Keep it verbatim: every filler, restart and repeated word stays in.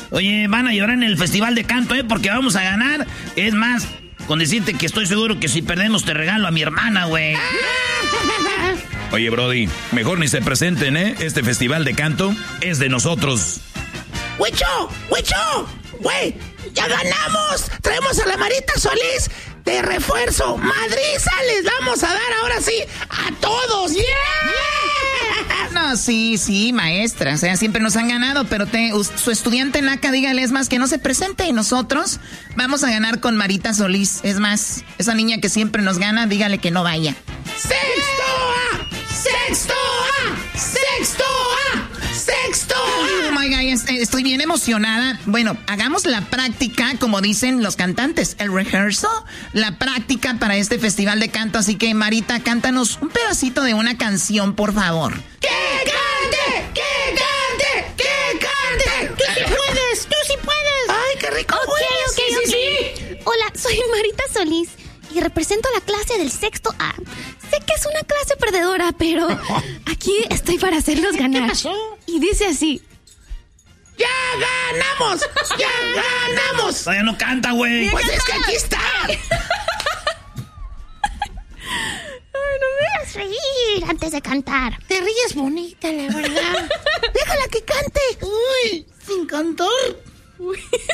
Oye, van a llorar en el festival de canto, ¿eh? Porque vamos a ganar. Es más, con decirte que estoy seguro que si perdemos te regalo a mi hermana, güey. Oye, Brody, mejor ni se presenten, ¿eh? Este festival de canto es de nosotros. ¡Huicho! ¡Huicho! ¡Güey! ¡Ya ganamos! ¡Traemos a la Marita Solís de refuerzo! ¡Madriza les vamos a dar ahora sí a todos! ¡Yeah! Yeah. No, sí, sí, maestra. O sea, siempre nos han ganado, pero te, su estudiante naca, dígale, es más, que no se presente. Y nosotros vamos a ganar con Marita Solís. Es más, esa niña que siempre nos gana, dígale que no vaya. ¡Sexto A! ¡Sexto A! ¡Sexto A! ¡Sexto A! Oh my God, estoy bien emocionada. Bueno, hagamos la práctica, como dicen los cantantes, el rehearsal, la práctica para este festival de canto. Así que, Marita, cántanos un pedacito de una canción, por favor. ¡Que cante! ¡Que cante! ¡Que cante! ¡Tú sí puedes! ¡Tú sí puedes! ¡Ay, qué rico! Ok, puedes. ok, sí, ok. Sí, sí. Hola, soy Marita Solís y represento a la clase del sexto A. Sé que es una clase perdedora, pero aquí estoy para hacerlos ganar. ¿Qué pasó? Y dice así. ¡Ya ganamos! ¡Ya ganamos! Todavía no canta, güey. Pues es que aquí está. Ay, no me hagas reír antes de cantar. Te ríes bonita, la verdad. Déjala que cante. Uy, sin cantar. Uy.